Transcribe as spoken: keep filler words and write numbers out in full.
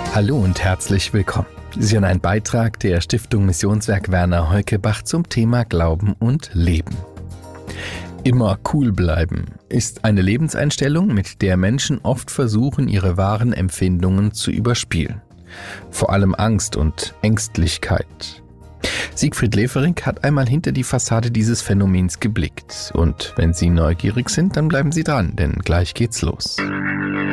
Hallo und herzlich willkommen. Sie hören einen Beitrag der Stiftung Missionswerk Werner Heukebach zum Thema Glauben und Leben. Immer cool bleiben ist eine Lebenseinstellung, mit der Menschen oft versuchen, ihre wahren Empfindungen zu überspielen. Vor allem Angst und Ängstlichkeit. Siegfried Leferink hat einmal hinter die Fassade dieses Phänomens geblickt. Und wenn Sie neugierig sind, dann bleiben Sie dran, denn gleich geht's los.